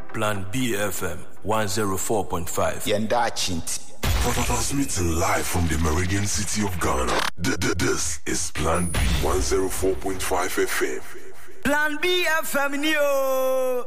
Plan B FM 104.5. Yenda Chinti. Transmitting live from the Meridian City of Ghana. This is Plan B 104.5 FM. Plan B FM, yo!